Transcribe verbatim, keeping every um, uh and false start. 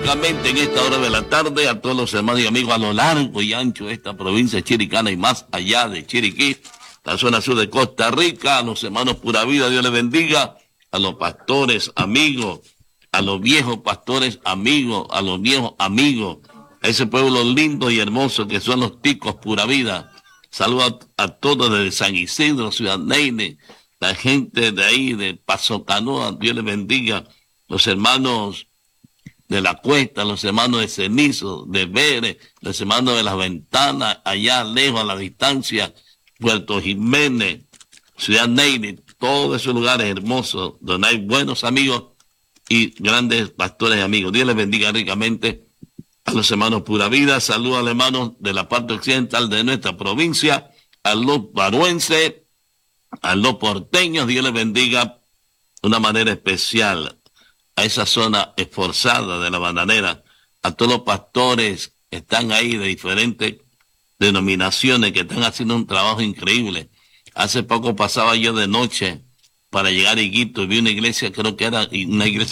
En esta hora de la tarde, a todos los hermanos y amigos a lo largo y ancho de esta provincia chiricana y más allá de Chiriquí, la zona sur de Costa Rica, a los hermanos Pura Vida, Dios les bendiga, a los pastores amigos, a los viejos pastores amigos, a los viejos amigos, a ese pueblo lindo y hermoso que son los ticos Pura Vida. Saludos a, a todos desde San Isidro, Ciudad Neine, la gente de ahí, de Paso Canoa, Dios les bendiga, los hermanos de La Cuesta, los hermanos de Cenizo, de Vélez, los hermanos de Las Ventanas, allá lejos a la distancia, Puerto Jiménez, Ciudad Neine, todos esos lugares hermosos donde hay buenos amigos y grandes pastores y amigos. Dios les bendiga ricamente a los hermanos Pura Vida. Saludos a los hermanos de la parte occidental de nuestra provincia, a los baruenses, a los porteños. Dios les bendiga de una manera especial a esa zona esforzada de la Bananera, a todos los pastores que están ahí de diferentes denominaciones que están haciendo un trabajo increíble. Hace poco pasaba yo de noche para llegar a Iquitos y vi una iglesia, creo que era una iglesia